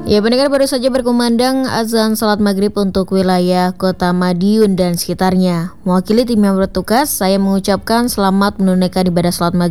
Ya, pendengar, baru saja berkumandang azan salat maghrib untuk wilayah Kota Madiun dan sekitarnya. Mewakili tim yang bertugas, saya mengucapkan selamat menunaikan ibadah salat maghrib